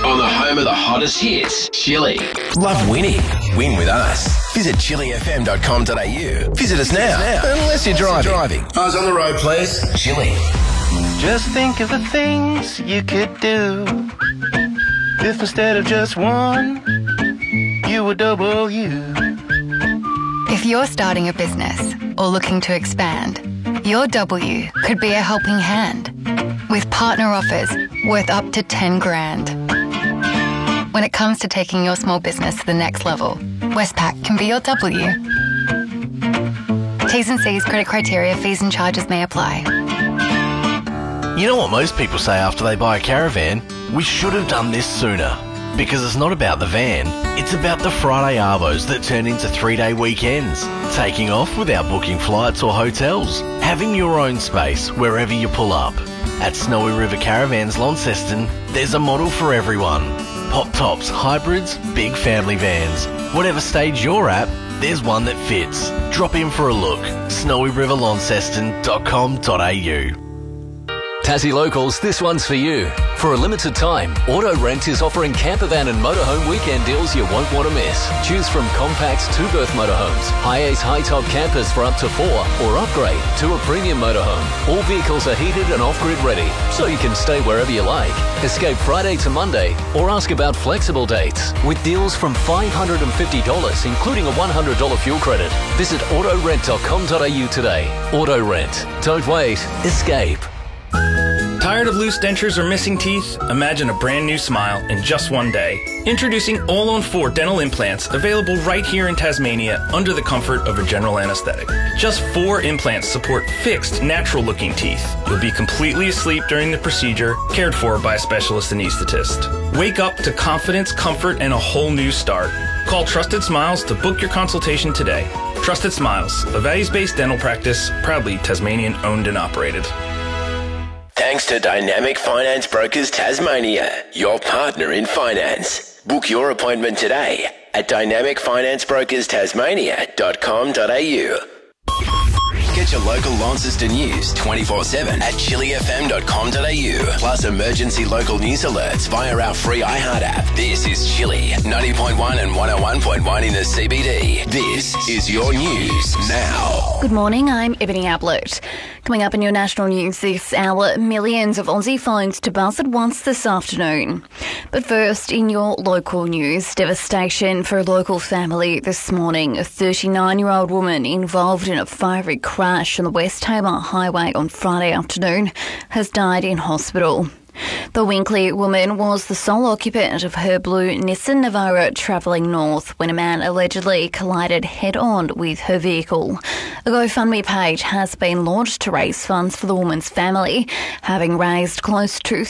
on the home of the hottest hits, Chili. Love winning? Win with us. Visit chilifm.com.au. Visit us now. Unless you're driving. Eyes on the road, please. Chili. Just think of the things you could do if instead of just one, you were double you. If you're starting a business or looking to expand, your W could be a helping hand with partner offers worth up to 10 grand. When it comes to taking your small business to the next level, Westpac can be your W. T's and C's, credit criteria, fees and charges may apply. You know what most people say after they buy a caravan? We should have done this sooner. Because it's not about the van, it's about the Friday arvos that turn into 3-day weekends. Taking off without booking flights or hotels. Having your own space wherever you pull up. At Snowy River Caravans Launceston, there's a model for everyone. Pop tops, hybrids, big family vans. Whatever stage you're at, there's one that fits. Drop in for a look. snowyriverlaunceston.com.au. Tassie Locals, this one's for you. For a limited time, Auto Rent is offering campervan and motorhome weekend deals you won't want to miss. Choose from compact 2-berth motorhomes, high-ace high-top campers for up to 4, or upgrade to a premium motorhome. All vehicles are heated and off-grid ready, so you can stay wherever you like. Escape Friday to Monday, or ask about flexible dates, with deals from $550, including a $100 fuel credit. Visit autorent.com.au today. Auto Rent. Don't wait. Escape. Tired of loose dentures or missing teeth? Imagine a brand new smile in just one day. Introducing All-on-4 dental implants, available right here in Tasmania under the comfort of a general anesthetic. Just 4 implants support fixed, natural-looking teeth. You'll be completely asleep during the procedure, cared for by a specialist anaesthetist. Wake up to confidence, comfort, and a whole new start. Call Trusted Smiles to book your consultation today. Trusted Smiles, a values-based dental practice, proudly Tasmanian-owned and operated. Thanks to Dynamic Finance Brokers Tasmania, your partner in finance. Book your appointment today at dynamicfinanceBrokersTasmania.com.au. Get your local Launceston news 24/7 at chilifm.com.au. Plus emergency local news alerts via our free iHeart app. This is Chili, 90.1 and 101.1 in the CBD. This is your news now. Good morning, I'm Ebony Ablett. Coming up in your national news this hour, millions of Aussie phones to buzz at once this afternoon. But first, in your local news, devastation for a local family this morning. A 39-year-old woman involved in a fiery crash on the West Tamar Highway on Friday afternoon has died in hospital. The Winkley woman was the sole occupant of her blue Nissan Navara travelling north when a man allegedly collided head-on with her vehicle. A GoFundMe page has been launched to raise funds for the woman's family, having raised close to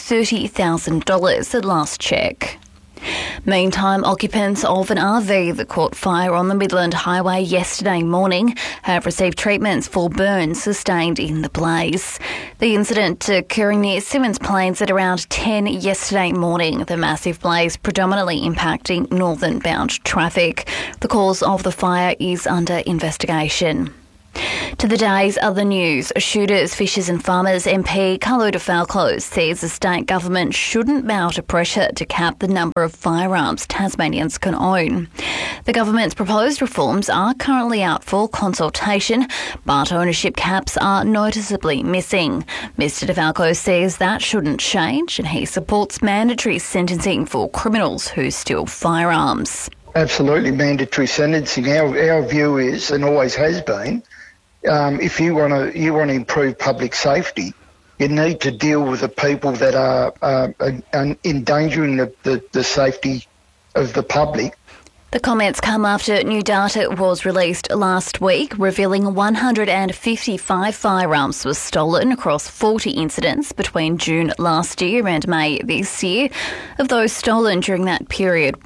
$30,000 at last check. Meantime, occupants of an RV that caught fire on the Midland Highway yesterday morning have received treatments for burns sustained in the blaze. The incident occurring near Simmons Plains at around 10 yesterday morning, the massive blaze predominantly impacting northern-bound traffic. The cause of the fire is under investigation. To the day's other news, Shooters, Fishers and Farmers MP Carlo De Falco says the state government shouldn't bow to pressure to cap the number of firearms Tasmanians can own. The government's proposed reforms are currently out for consultation, but ownership caps are noticeably missing. Mr De Falco says that shouldn't change, and he supports mandatory sentencing for criminals who steal firearms. Absolutely mandatory sentencing. Our view is, and always has been, if you want to improve public safety, you need to deal with the people that are endangering the safety of the public. The comments come after new data was released last week, revealing 155 firearms were stolen across 40 incidents between June last year and May this year. Of those stolen during that period,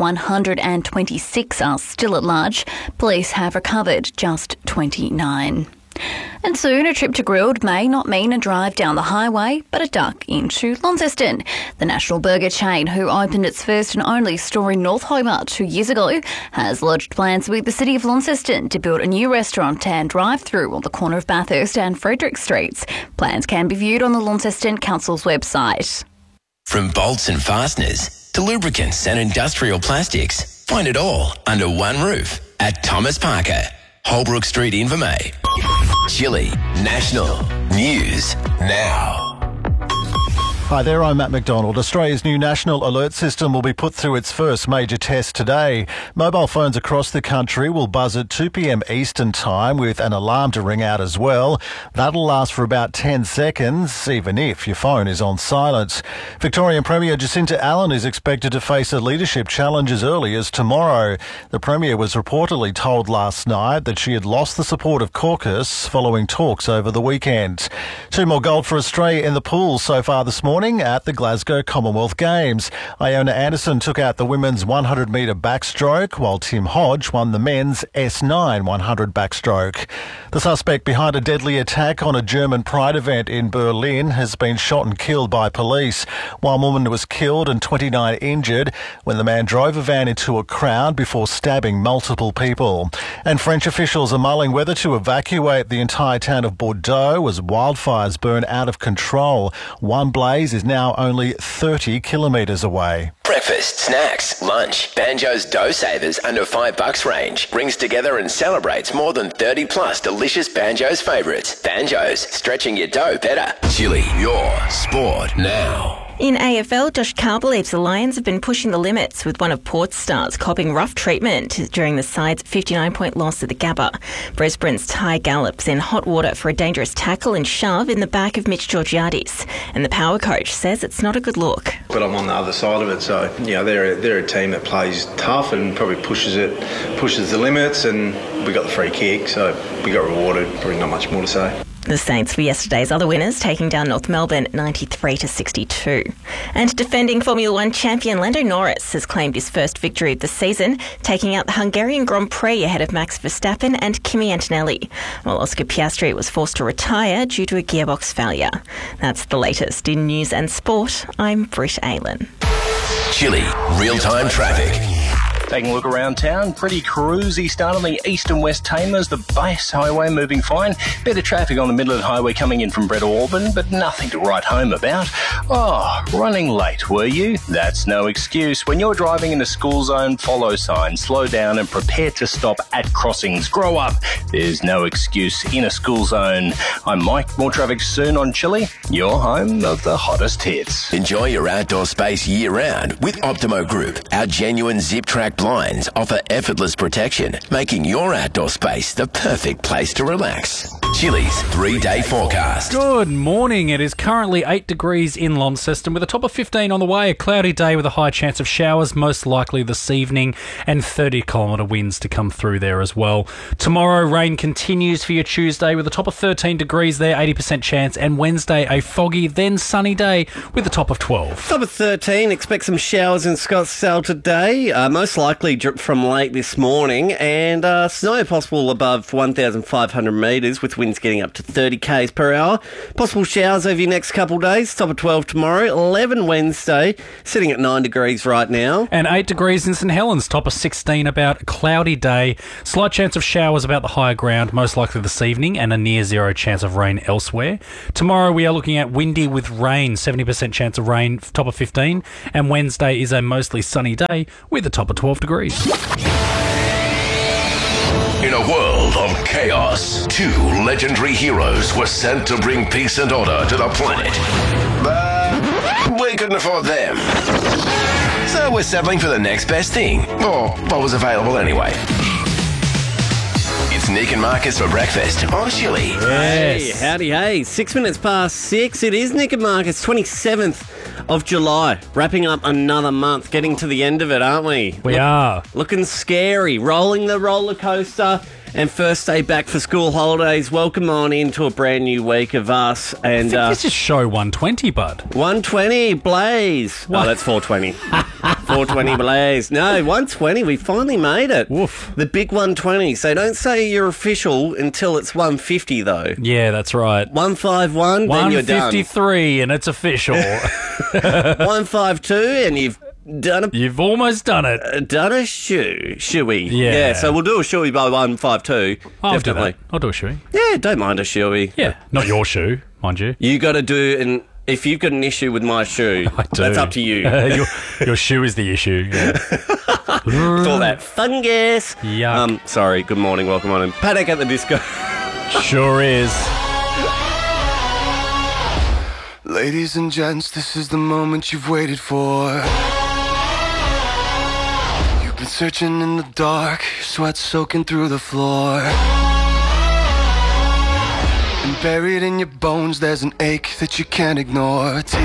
126 are still at large. Police have recovered just 29. And soon a trip to Grilled may not mean a drive down the highway, but a duck into Launceston. The national burger chain, who opened its first and only store in North Hobart 2 years ago, has lodged plans with the City of Launceston to build a new restaurant and drive-through on the corner of Bathurst and Frederick Streets. Plans can be viewed on the Launceston Council's website. From bolts and fasteners to lubricants and industrial plastics. Find it all under one roof at Thomas Parker, Holbrook Street, Invermay. Chili National News Now. Hi there, I'm Matt McDonald. Australia's new national alert system will be put through its first major test today. Mobile phones across the country will buzz at 2 p.m. Eastern Time with an alarm to ring out as well. That'll last for about 10 seconds, even if your phone is on silent. Victorian Premier Jacinta Allen is expected to face a leadership challenge as early as tomorrow. The Premier was reportedly told last night that she had lost the support of caucus following talks over the weekend. 2 more gold for Australia in the pool so far this morning at the Glasgow Commonwealth Games. Iona Anderson took out the women's 100-metre backstroke, while Tim Hodge won the men's S9 100 backstroke. The suspect behind a deadly attack on a German Pride event in Berlin has been shot and killed by police. One woman was killed and 29 injured when the man drove a van into a crowd before stabbing multiple people. And French officials are mulling whether to evacuate the entire town of Bordeaux as wildfires burn out of control. One blaze is now only 30 kilometres away. Breakfast, snacks, lunch. Banjo's Dough Savers under $5 range brings together and celebrates more than 30 plus delicious Banjo's favourites. Banjo's, stretching your dough better. Chili, your sport now. In AFL, Josh Carr believes the Lions have been pushing the limits, with one of Port's stars copping rough treatment during the side's 59-point loss at the Gabba. Brisbane's Ty Gallop's in hot water for a dangerous tackle and shove in the back of Mitch Georgiades, and the power coach says it's not a good look. But I'm on the other side of it, so they're a team that plays tough and probably pushes the limits, and we got the free kick, so we got rewarded. Probably not much more to say. The Saints were yesterday's other winners, taking down North Melbourne 93-62. And defending Formula One champion Lando Norris has claimed his first victory of the season, taking out the Hungarian Grand Prix ahead of Max Verstappen and Kimi Antonelli, while Oscar Piastri was forced to retire due to a gearbox failure. That's the latest in news and sport. I'm Britt Aylan. Chili, real-time traffic. Taking a look around town, pretty cruisy start on the east and west Tamers, the base highway moving fine. Bit of traffic on the Midland Highway coming in from Brett Auburn, but nothing to write home about. Oh, running late, were you? That's no excuse. When you're driving in a school zone, follow signs, slow down and prepare to stop at crossings. Grow up. There's no excuse in a school zone. I'm Mike. More traffic soon on Chili, your home of the hottest hits. Enjoy your outdoor space year-round with Optimo Group. Our genuine zip-track blinds offer effortless protection, making your outdoor space the perfect place to relax. Chili's 3-day forecast. Good morning. It is currently 8 degrees in Launceston with a top of 15 on the way. A cloudy day with a high chance of showers, most likely this evening, and 30-kilometre winds to come through there as well. Tomorrow, rain continues for your Tuesday with a top of 13 degrees there, 80% chance, and Wednesday, a foggy, then sunny day with a top of 12. Top of 13, expect some showers in Scottsdale today, most likely from late this morning, and snow possible above 1,500 metres with winds getting up to 30 k's per hour. Possible showers over your next couple of days. Top of 12 tomorrow, 11 Wednesday, sitting at 9 degrees right now. And 8 degrees in St Helens, top of 16, about a cloudy day. Slight chance of showers about the higher ground, most likely this evening, and a near zero chance of rain elsewhere. Tomorrow we are looking at windy with rain, 70% chance of rain, top of 15. And Wednesday is a mostly sunny day with a top of 12 degrees. In a world of chaos, 2 legendary heroes were sent to bring peace and order to the planet. But we couldn't afford them. So we're settling for the next best thing, or what was available anyway. It's Nick and Marcus for breakfast on Chili. Hey, howdy, hey. 6 minutes past 6. It is Nick and Marcus, 27th of July. Wrapping up another month, getting to the end of it, aren't we? We are. Looking scary. Rolling the roller coaster. And first day back for school holidays. Welcome on into a brand new week of us. And this is show 120, bud. 120, Blaze. Oh, that's 420. 420 Blaze. No, 120. We finally made it. Woof. The big 120. So don't say you're official until it's 150, though. Yeah, that's right. 151, then you're done. 153, and it's official. 152, and you've done a... You've almost done it. Done a shoey. Yeah. So we'll do a shoey by 152. I'll definitely. do that. I'll do a shoey. Yeah, don't mind a shoey. Yeah, not your shoe, mind you. You got to do an if you've got an issue with my shoe, I do. that's up to you. Your shoe is the issue. Yeah. With all that fungus. Yuck. Sorry, good morning, welcome on in. Panic at the Disco. Sure is. Ladies and gents, this is the moment you've waited for. You've been searching in the dark, sweat soaking through the floor. And buried in your bones, there's an ache that you can't ignore.